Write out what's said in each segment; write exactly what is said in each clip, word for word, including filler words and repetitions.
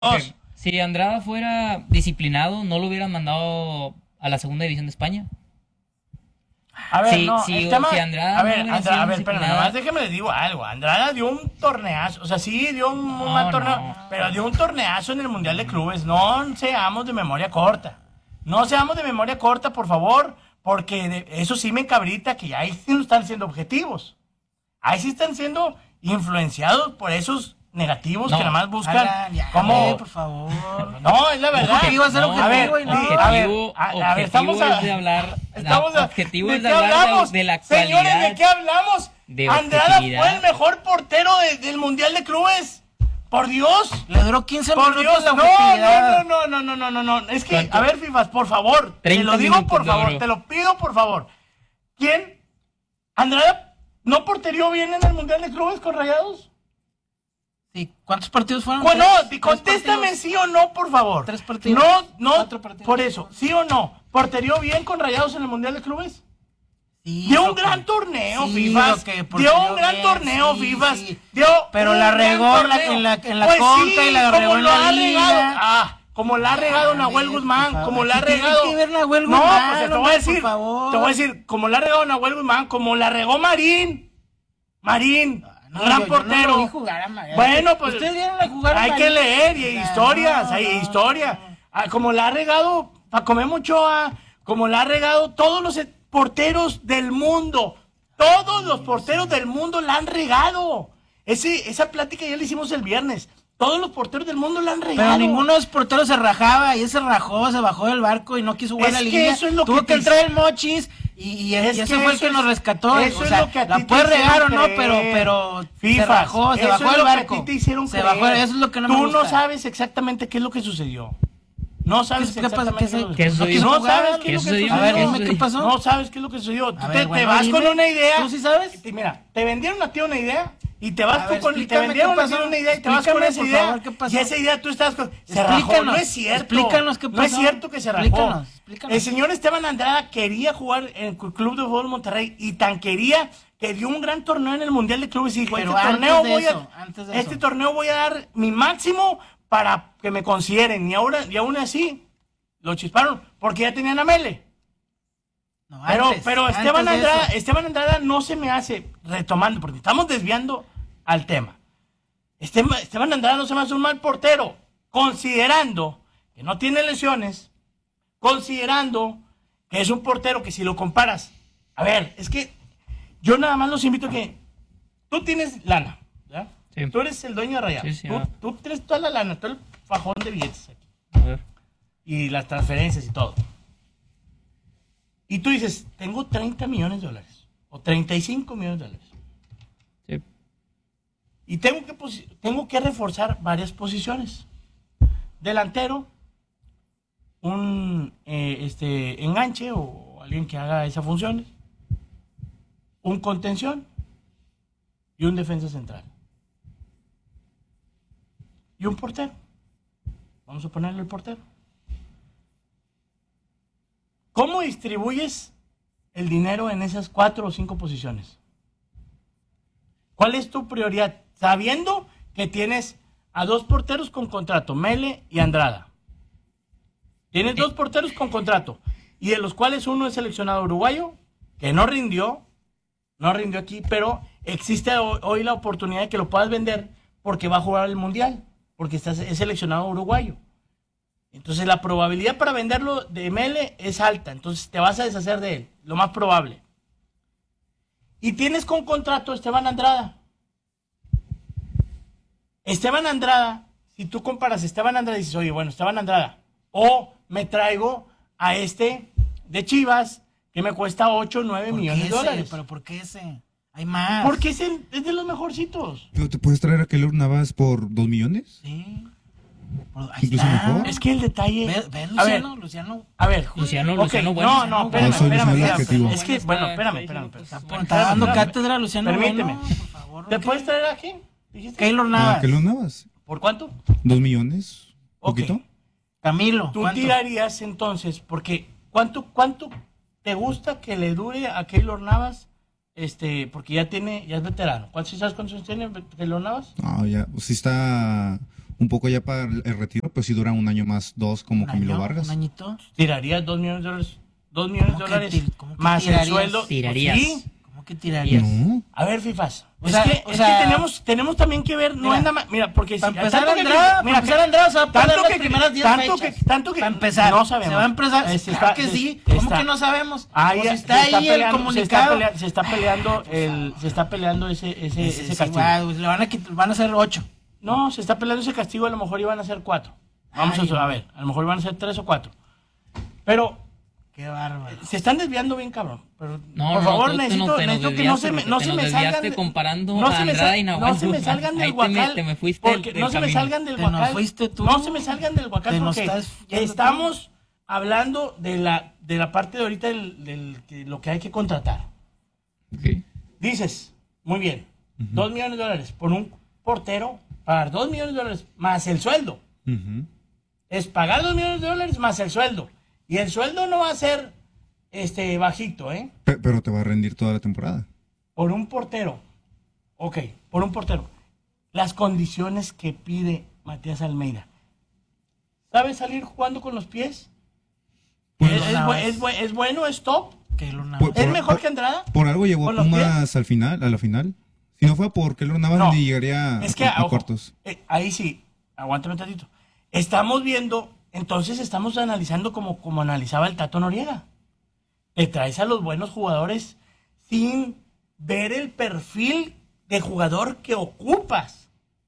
Ok. Si Andrada fuera disciplinado, ¿no lo hubieran mandado a la segunda división de España? A ver, Sí, no, sí, el tema, si Andrada a no ver, hubiera Andra- sido a ver, espérame, disciplinado- nomás déjeme les digo algo. Andrada dio un torneazo, o sea, sí dio un No, mal torneo, no. pero dio un torneazo en el Mundial de Clubes. No seamos de memoria corta. No seamos de memoria corta, por favor, porque de- eso sí me encabrita que ahí sí no están siendo objetivos. Ahí sí están siendo influenciados por esos negativos No, que nada más buscan Alan, ya, cómo... güey, por favor. No, es la verdad. Objetivo es ser No, objetivo a y ver, no. sí, a ver, objetivo, a- a ver, objetivo estamos a- es de hablar, Estamos a- objetivo ¿de es de qué hablar de- hablamos? de la Señores, ¿de actualidad. qué hablamos? De Andrada objetividad. fue el mejor portero de- del Mundial de Clubes. Por Dios. Le duró quince Por minutos Dios. la No, objetividad. no, no, no, no, no, no, no. Es que, ¿Cuánto? a ver, Fifas, por favor. Te treinta lo digo minutos por de favor. oro. Te lo pido por favor. ¿Quién? ¿Andrada no porterió bien en el Mundial de Clubes con Rayados? Sí, ¿cuántos partidos fueron? Bueno, ¿Tres? di- ¿Tres contéstame partidos? sí o no, por favor. Tres partidos. No, no, Cuatro partidos. por eso, sí o no. ¿Porterió bien con Rayados en el Mundial de Clubes? Sí, Dio un lo que- gran torneo, sí, Fifas. lo que Dio porterió un gran bien, torneo, sí, Fifas. sí. Dio Pero un la gran regó en la- torneo. en la- en la Pues Conca sí, y la como regó en lo la ha Liga. regado. Ah, como la ha regado Nahuel ver, Guzmán, por favor. como la ha ¿Qué tiene regado. que ver Nahuel No, Guzmán, pues te voy hombre, a decir, por favor? te voy a decir, como la ha regado Nahuel Guzmán, como la regó Marín. Marín, No, gran yo- yo no portero. lo vi jugar a Marín. Bueno, pues Ustedes vieron a jugar a hay que Marín. leer y hay No, historias, hay no, historia. Ah, como la ha regado Pacomé Ochoa, como la ha regado todos los porteros del mundo. Todos los porteros del mundo la han regado. Ese, esa plática ya la hicimos el viernes. Todos los porteros del mundo la han regado. Pero ninguno de los porteros se rajaba, y él se rajó, se bajó del barco y no quiso jugar Es la que liguilla. eso es lo Tuvo que que, te- entrar el Mochis y, y, Es y ese que fue el eso que nos es- rescató. eso O es sea, lo que a la ti te puede regar o hicieron no, creer. pero, pero Fifas, se rajó, se eso bajó es del lo que a barco. ti te hicieron se creer. bajó, eso es lo que no me Tú gusta. no sabes exactamente qué es lo que sucedió. No sabes ¿Qué- qué pasa? exactamente ¿Qué se- lo qué sucedió? No jugar? sabes qué ¿Qué es lo que sucedió? sucedió. A ver, ¿Qué dime qué pasó. No sabes qué es lo que sucedió. Tú A te, ver, te bueno, vas dime. con una idea. ¿Tú sí sabes? Y mira, te vendieron a ti una idea y te vas A tú ver, con te explícame vendieron qué a ti pasó. una idea y te vas con Explícame, esa por idea. favor, qué pasó. Y esa idea tú estás con se rajó, Explícanos, no es cierto. explícanos qué No es pasó. cierto que se rajó. Explícanos, explícanos. El señor Esteban Andrada quería jugar en el Club de Fútbol Monterrey y tan quería que dio un gran torneo en el Mundial de Clubes y dijo, Pero este antes torneo de voy eso, a antes de este eso. torneo voy a dar mi máximo para que me consideren y ahora y aún así lo chisparon porque ya tenían a Mele. No, Pero, antes, pero antes Esteban de Andrada, eso. Esteban Andrada no se me hace, retomando, porque estamos desviando al tema. Esteban, Esteban Andrada no se me hace un mal portero, considerando que no tiene lesiones, considerando que es un portero que si lo comparas, a ver, es que yo nada más los invito a que tú tienes lana, ¿ya? Sí. Tú eres el dueño de Rayados, Sí, sí, tú, ah. tú tienes toda la lana, todo el fajón de billetes aquí A ver. y las transferencias y todo. Y tú dices, tengo treinta millones de dólares o treinta y cinco millones de dólares. Sí. Y tengo que, posi- tengo que reforzar varias posiciones. Delantero, un eh, este, enganche o alguien que haga esas funciones, un contención y un defensa central. Y un portero. Vamos a ponerle el portero. ¿Cómo distribuyes el dinero en esas cuatro o cinco posiciones? ¿Cuál es tu prioridad? Sabiendo que tienes a dos porteros con contrato, Mele y Andrada. Tienes dos porteros con contrato, y de los cuales uno es seleccionado uruguayo, que no rindió, no rindió aquí, pero existe hoy, hoy la oportunidad de que lo puedas vender porque va a jugar el Mundial, porque estás, es seleccionado uruguayo. Entonces la probabilidad para venderlo de Mele es alta, entonces te vas a deshacer de él, lo más probable. Y tienes con contrato a Esteban Andrada. Esteban Andrada, si tú comparas a Esteban Andrada y dices, oye, bueno, Esteban Andrada, o me traigo a este de Chivas, que me cuesta ocho o nueve ¿Por qué millones de ese? dólares. ¿Pero por qué ese? Hay más. Porque es, el- es de los mejorcitos. ¿Pero te puedes traer a Keylor Navas por dos millones? Sí. Por- ahí Incluso está. mejor. Es que el detalle... Ve, ve, a ver, Luciano, Luciano. a ver, Luciano, ok, Luciano bueno. no, no, espérame, No soy espérame, Luciano espérame, objetivo. es que, bueno, espérame, espérame, Está espérame. diciendo Está dando Espérame, cátedra, Luciano. Permíteme. Bueno, por favor. ¿Te ¿ok? puedes traer aquí? ¿Dijiste? Keylor ¿A Navas. Keylor Navas? ¿Por cuánto? ¿Dos millones? Ok. ¿Poquito? Camilo. Tú ¿cuánto? tirarías entonces, porque ¿cuánto, cuánto te gusta que le dure a Keylor Navas? Este, porque ya tiene, ya es veterano. ¿Cuántos sabes cuántos años tiene Keylor Navas? No, ya, sí está un poco ya para el el retiro, pues si dura un año más, dos, como ¿Un Camilo año? Vargas. ¿Un añito? ¿Tirarías dos millones de dólares? Dos millones de ¿Cómo que dólares tir- cómo que más el tirarías? sueldo. Tirarías. Sí. ¿Cómo que tirarías? No. A ver, Fifas. O es sea, que, o es sea, que tenemos, tenemos también que ver, no mira, es nada más. Mira, porque Para si- empezar, tanto que- Andrada, mira, para empezar, que- Andrada se va a perder tanto las que- primeras diez tanto fechas. que- tanto que- Para empezar, no sabemos. se va a empezar, Eh, se claro está- que se- sí, se ¿cómo está- que no sabemos? Ahí Pues se está está ahí el peleando, se está, comunicado. pelea- se está peleando el, se está peleando ese, ese, Sí, ese sí, castigo. guau, le van a quitar- van a ser ocho. No, se está peleando ese castigo, a lo mejor iban a ser cuatro. Vamos Ay, a, a ver, a lo mejor iban a ser tres o cuatro. Pero Qué bárbaro. se están desviando bien, cabrón. Pero, No, por no, favor, tú- tú no necesito, te nos necesito que no se me, desviaste, no porque se te me nos salgan. desviaste de- comparando no a se me Andrada sal- y Nahuel No se me Guzmán. salgan del Ahí te me- guacal. te me fuiste porque del no se me camino. salgan del Te nos guacal. fuiste tú. No se me salgan del guacal Te nos porque estás yendo tú. estamos hablando de la, de la parte de ahorita del, del que, lo que hay que contratar. Ok. Dices, muy bien, dos millones de dólares por un portero, pagar dos millones de dólares más el sueldo. Ujú. Es pagar dos millones de dólares más el sueldo. Y el sueldo no va a ser este bajito, ¿eh? Pe- Pero te va a rendir toda la temporada. Por un portero. Ok, por un portero. Las condiciones que pide Matías Almeida. ¿Sabe salir jugando con los pies? Pues, ¿Es, es Navas. bu- es bu- es bueno? ¿Es top? Keylor Navas. Por- ¿Es por- mejor por- que Andrada? Por algo llevó a ¿Con los Pumas al final, a la final. Si no fue por Keylor Navas, No, ni llegaría es que, a, a ojo, cuartos. eh, ahí sí, aguántame un tantito. Estamos viendo, entonces estamos analizando como, como analizaba el Tato Noriega. Te traes a los buenos jugadores sin ver el perfil de jugador que ocupas.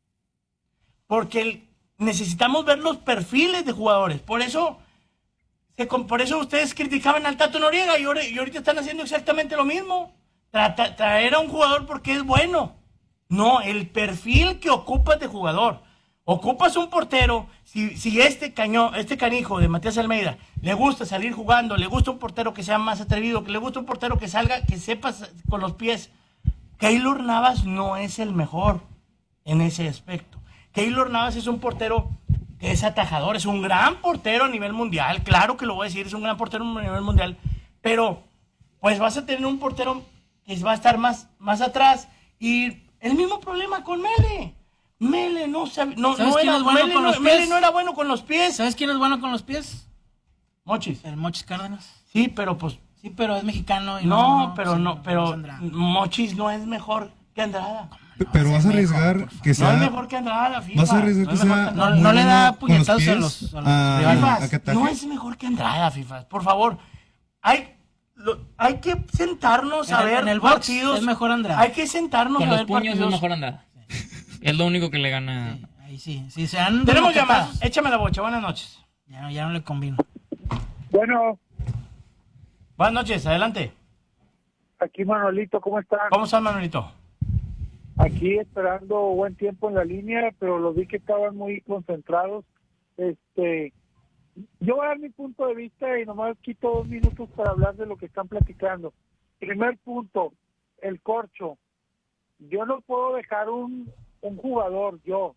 Porque el- necesitamos ver los perfiles de jugadores. Por eso, se, con- por eso ustedes criticaban al Tato Noriega y, ahora- y ahorita están haciendo exactamente lo mismo. Trata- traer a un jugador porque es bueno. No, el perfil que ocupas de jugador. Ocupas un portero, si, si este cañón, este canijo de Matías Almeida le gusta salir jugando, le gusta un portero que sea más atrevido, que le gusta un portero que salga, que sepa con los pies. Keylor Navas no es el mejor en ese aspecto. Keylor Navas es un portero que es atajador, es un gran portero a nivel mundial, claro que lo voy a decir, es un gran portero a nivel mundial, pero pues vas a tener un portero que va a estar más, más atrás y el mismo problema con Mele. Mele no sabe, no, ¿Sabes no quién era, es bueno Mele con no- los Mele pies? no era bueno con los pies. ¿Sabes quién es bueno con los pies? Mochis. El Mochis Cárdenas. Sí, pero pues Sí, pero es mexicano. Y no, no, pero sí, no, es pero Andrada. Mochis no es mejor que Andrada. Pe- Pero vas a arriesgar que No sea. es mejor que Andrada, FIFA. Vas a arriesgar No que es mejor sea. que Andrada. No- muy no le da bueno con los puñetazos a pies, los- a los a- rivales. a que ataje. No es mejor que Andrada, FIFA. Por favor, hay, lo- hay que sentarnos En a el- ver en el box partidos. es mejor Andrada. Hay que sentarnos Con a los ver puños es partidos. mejor Andrada. Es lo único que le gana. Sí, ahí sí. Si se han Tenemos moquetazos, llamadas. Échame la bocha. Buenas noches. Ya, ya no le convino. Bueno, Buenas noches. Adelante. aquí Manuelito, ¿cómo están? ¿Cómo estás, Manuelito? Aquí esperando buen tiempo en la línea, pero los vi que estaban muy concentrados. Este, yo voy a dar mi punto de vista y nomás quito dos minutos para hablar de lo que están platicando. Primer punto, el corcho. Yo no puedo dejar un, un jugador, yo,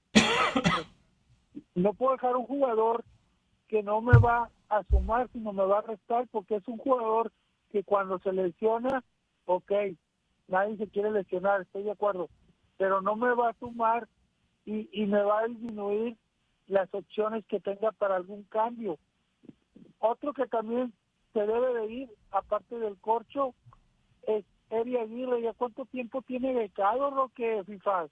no puedo dejar un jugador que no me va a sumar, sino me va a restar, porque es un jugador que cuando se lesiona, ok, nadie se quiere lesionar, estoy de acuerdo, pero no me va a sumar y, y me va a disminuir las opciones que tenga para algún cambio. Otro que también se debe de ir, aparte del corcho, es Eri Aguirre. ¿Ya cuánto tiempo tiene becado, Roque, FIFA?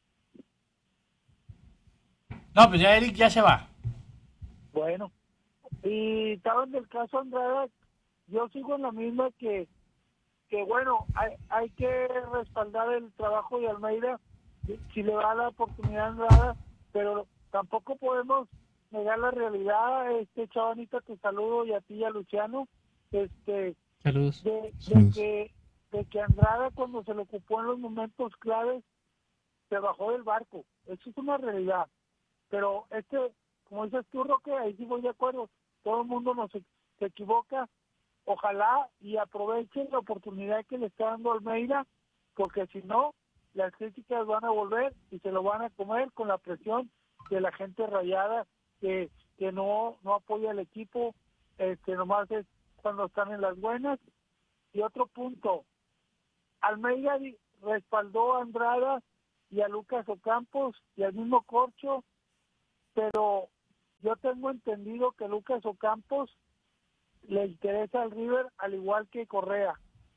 No, pues ya Eric ya se va. Bueno, y estaban del caso Andrada, yo sigo en la misma que, que bueno, hay, hay que respaldar el trabajo de Almeida, si le da la oportunidad a Andrada, pero tampoco podemos negar la realidad. Este Chavanita, te saludo, y a ti y a Luciano, este Saludos. de, de Saludos. que de que Andrada, cuando se le ocupó en los momentos claves, se bajó del barco. Eso es una realidad. Pero este, como dices tú, Roque, ahí sí voy de acuerdo. Todo el mundo nos se, se equivoca. Ojalá y aprovechen la oportunidad que le está dando Almeida, porque si no, las críticas van a volver y se lo van a comer con la presión de la gente rayada que, que no, no apoya al equipo, este, nomás es cuando están en las buenas. Y otro punto, Almeida di- respaldó a Andrada y a Lucas Ocampos y al mismo Corcho pero yo tengo entendido que Lucas Ocampos le interesa al River al igual que Correa.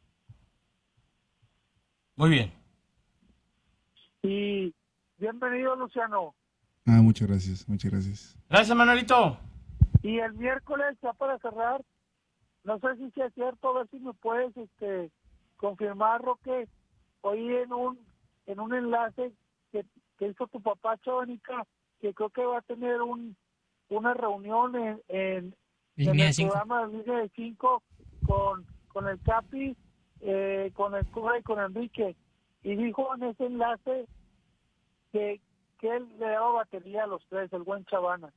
Muy bien. Y bienvenido, Luciano. Ah, muchas gracias, muchas gracias. Gracias, Manuelito. Y el miércoles, ya para cerrar, no sé si sea cierto, a ver si me puedes este, confirmar, Roque, hoy en un en un enlace que, que hizo tu papá, Chavanica, que creo que va a tener un una reunión en, en, en Línea el cinco. programa de Línea de cinco con, con el Capi, eh, con el Cura y con Enrique. Y dijo en ese enlace que, que él le daba batería a los tres, el buen Chavana.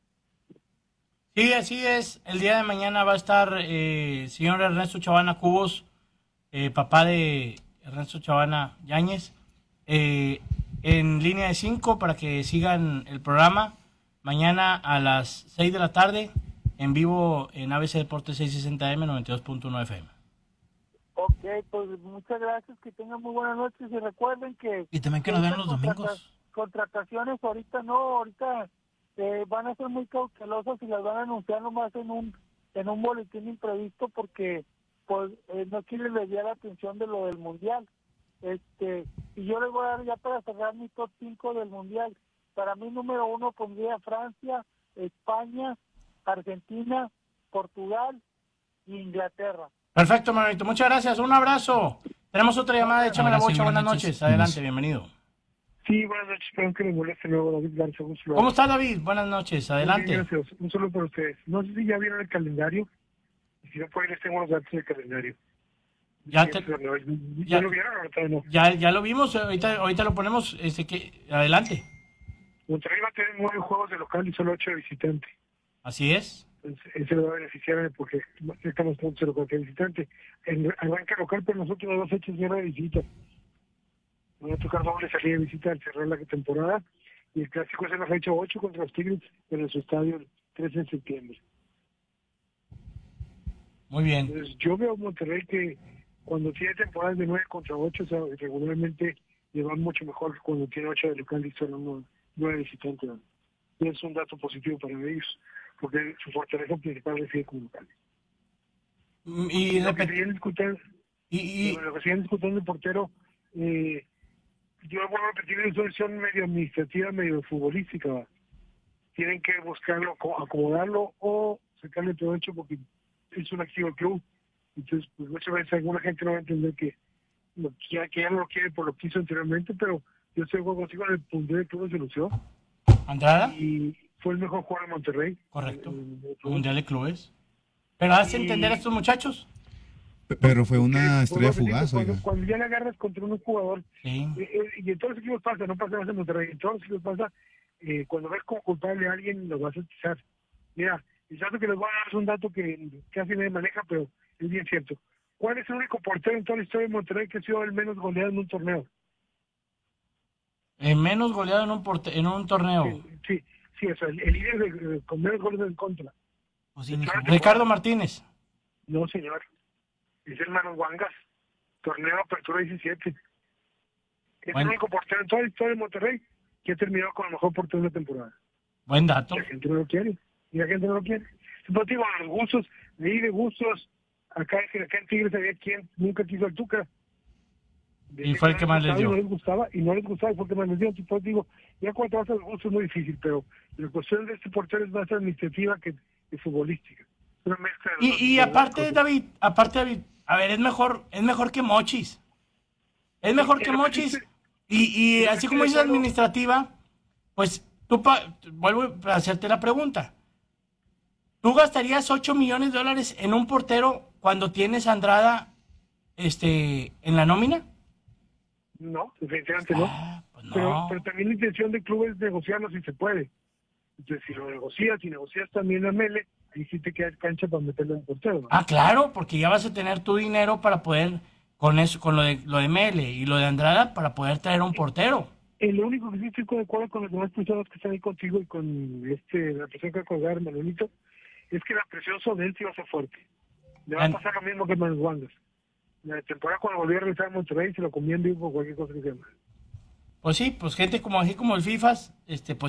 Sí, así es. El día de mañana va a estar eh, señor Ernesto Chavana Cubos, eh, papá de Ernesto Chavana Yáñez, eh, en línea de cinco para que sigan el programa. Mañana a las seis de la tarde, en vivo en A B C Deportes seiscientos sesenta M noventa y dos punto uno F M. Ok, pues muchas gracias, que tengan muy buenas noches y recuerden que... Y también que nos vean los contrata- domingos. Contrataciones ahorita no, ahorita eh, van a ser muy cautelosas y las van a anunciar nomás en un en un boletín imprevisto porque pues eh, no quieren desviar la atención de lo del Mundial. Este, y yo les voy a dar ya para cerrar mi top cinco del Mundial. Para mí número uno pondría Francia, España, Argentina, Portugal e Inglaterra. Perfecto, Manuelito. Muchas gracias. Un abrazo. Tenemos otra llamada de Échame la Abrazo y Bocha. buenas Buenas noches. noches. Adelante, bienvenido. Sí, buenas noches, perdón que me moleste luego, David Garza. Un saludo. ¿Cómo está, David? Buenas noches. Muy Adelante. bien, gracias. Un saludo para ustedes. No sé si ya vieron el calendario. Y si no, pues ahí les tengo los datos del calendario. Ya, Sí, te- ¿Ya, ya- lo vieron o todavía no? ya, ya lo vimos. Ahorita, ahorita lo ponemos. Este, que, adelante. Monterrey va a tener nueve juegos de local y solo ocho de visitante. Así es. Entonces, ese lo va a beneficiar porque estamos puntos de local que de visitante. En arranca local, pero nosotros las dos fechas cierra de visita. Van a tocar doble salida de visita al cerrar la temporada. Y el clásico es en la fecha ocho contra los Tigres en su estadio el trece de septiembre. Muy bien. Entonces, yo veo a Monterrey que cuando tiene temporadas de nueve contra ocho, o sea, regularmente le va mucho mejor que cuando tiene ocho de local y solo nueve visitantes. Y es un dato positivo para ellos, porque su fortaleza principal reside como local. Y, Lo que repet- siguen discutiendo, y, y- lo que siguen discutiendo el portero, eh, yo vuelvo a repetir, es una solución medio administrativa, medio futbolística. ¿va? Tienen que buscarlo, aco- acomodarlo o sacarle provecho porque es un activo del club. Entonces, pues muchas veces alguna gente no va a entender que, lo, que, ya, que ya no lo quiere por lo que hizo anteriormente, pero yo estoy de acuerdo contigo, en el punto del club se lució Andrada. y fue el mejor jugador de Monterrey. Correcto. En el club. Mundial de Clubes. Pero hace Y- entender a estos muchachos. P- Pero fue una Porque, estrella vuelvo a repetir, fugaz, cuando, oiga. cuando ya le agarras contra un jugador, Sí. eh, eh, y en todos los equipos pasa, no pasa más en Monterrey, en todos los equipos pasa, eh, cuando ves como culpable a alguien, lo vas a utilizar. Mira, el dato que les voy a dar es un dato que casi nadie maneja, pero es bien cierto. ¿Cuál es el único portero en toda la historia de Monterrey que ha sido el menos goleado en un torneo? El menos goleado en un, porte- en un torneo. Sí, sí, sí, o sea, el, el líder de- de- con menos goles en contra. Pues sí, ni Claro. jugó. Ricardo Martínez. No, señor. Es el Manos Wangas, torneo Apertura diecisiete. Es Bueno. el único portero en toda la historia de Monterrey que ha terminado con el mejor portero de la temporada. Buen dato. La gente no lo quiere. Y la gente no lo quiere. Pero digo, los gustos, de ir de gustos. Acá, acá en Tigres había quien nunca quiso al Tuca. Y fue el que más les dio. No les gustaba, y no les gustaba, y fue el que más les dio. Entonces digo, ya cuando te vas a los gustos es muy difícil, pero la cuestión de este portero es más administrativa que, que futbolística. Es una mezcla de los dos, Y, y de las aparte, cosas. David, aparte, David, a ver, es mejor, es mejor que Mochis. Es mejor que es lo que Mochis. dice- Y, y es lo así que como estoy dices de acuerdo. administrativa, pues tú, pa- vuelvo a hacerte la pregunta. ¿Tú gastarías ocho millones de dólares en un portero cuando tienes a Andrada este, en la nómina? No, definitivamente no. Ah, pues Pero, no. pero también la intención del club es negociarlo si se puede. Entonces, si lo negocias, si negocias también a Mele, ahí sí te queda cancha para meterlo en portero. ¿no? Ah, claro, porque ya vas a tener tu dinero para poder, con eso, con lo de, lo de Mele y lo de Andrada, para poder traer un portero. Eh, lo único que sí estoy de acuerdo con las demás personas que están ahí contigo y con este la persona que va a colgar, Manuelito, es que la presión sobre él sí va a ser fuerte. Le va a En- pasar lo mismo que Manuel Wangas. La temporada cuando volvió a regresar a Monterrey se lo comían vivo por cualquier cosa que se llama. Pues sí, pues gente como así como el FIFAs, este, pues sí.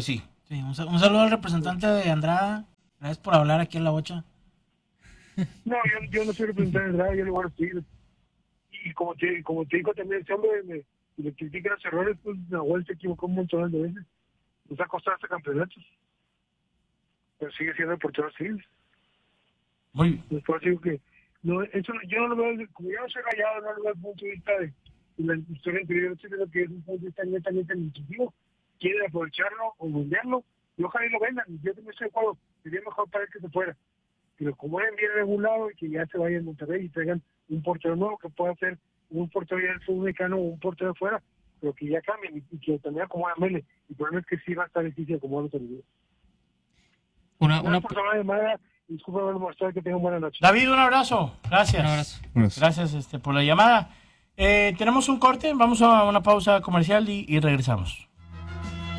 Sí, un, sa- un saludo al representante de Andrada. Gracias por hablar aquí en la bocha. No, yo, yo no soy representante de nada, yo le voy a decir. Y como te, como te digo también, ese hombre me, si le critican los errores, pues Nahuel se equivocó un montón de veces. Nos ha costado hasta campeonatos. Pero sigue siendo el portero civil. Muy bien. Después digo que no, eso no- yo no lo veo, como yo no soy rayado, no lo veo desde el punto de vista de, de la historia anterior, yo creo que es un punto de vista netamente administrativo. Quieren aprovecharlo o venderlo, y ojalá y lo vendan. Yo también estoy de acuerdo, sería mejor para él que se fuera. Pero como él viene regulado y que ya se vaya a Monterrey y traigan un portero nuevo que pueda ser un portero ya del fútbol mexicano o un portero de fuera, pero que ya cambien y, y que también acomoda a Mele. Y el problema es que sí va a estar difícil acomodar los servidores. Una, Una una, persona de madera, disculpa haberlo mostrado, que tengan buena noche. David, un abrazo. Gracias. un abrazo. Pues, Gracias este, por la llamada. Eh, tenemos un corte, vamos a una pausa comercial y, y regresamos.